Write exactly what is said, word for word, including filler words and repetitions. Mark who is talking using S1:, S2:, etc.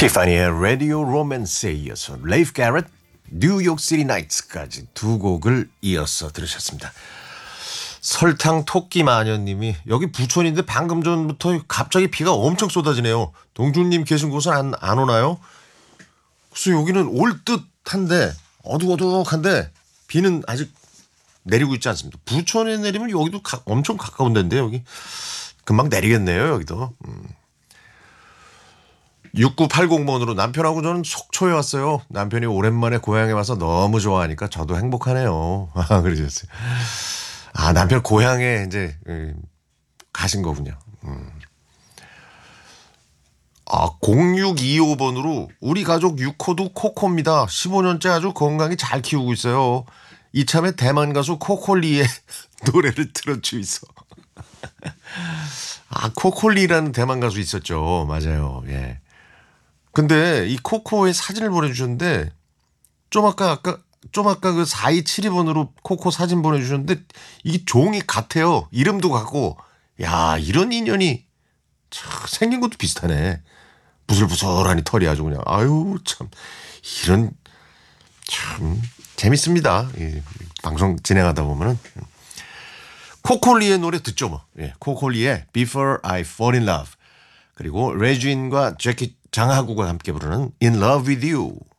S1: 티파니의 라디오 로맨스에 이어서 레이프 게렛 뉴욕 시티 나이츠까지 두 곡을 이어서 들으셨습니다. 설탕 토끼 마녀님이 여기 부천인데 방금 전부터 갑자기 비가 엄청 쏟아지네요. 동준님 계신 곳은 안, 안 오나요? 글쎄 여기는 올 듯한데 어둑어둑한데 비는 아직 내리고 있지 않습니다. 부천에 내리면 여기도 가, 엄청 가까운 데인데 여기 금방 내리겠네요 여기도. 음. 육구팔공 번으로 남편하고 저는 속초에 왔어요. 남편이 오랜만에 고향에 와서 너무 좋아하니까 저도 행복하네요. 아, 그러셨어요. 아, 남편 고향에 이제 가신 거군요. 음. 아, 공육이오 번으로 우리 가족 육 호도 코코입니다. 십오 년째 아주 건강히 잘 키우고 있어요. 이참에 대만 가수 코콜리의 노래를 틀어주이소. 아, 코콜리라는 대만 가수 있었죠. 맞아요. 예. 근데 이 코코의 사진을 보내주셨는데 좀 아까 아까 좀 아까 그 사이칠이 번으로 코코 사진 보내주셨는데 이게 종이 같아요. 이름도 같고 야 이런 인연이 참 생긴 것도 비슷하네. 부슬부슬하니 털이 아주 그냥 아유 참 이런 참 재밌습니다. 이 방송 진행하다 보면은 코콜리의 노래 듣죠 뭐. 예, 코콜리의 Before I Fall in Love 그리고 레진과 재킷 장하구가 함께 부르는 In Love With You.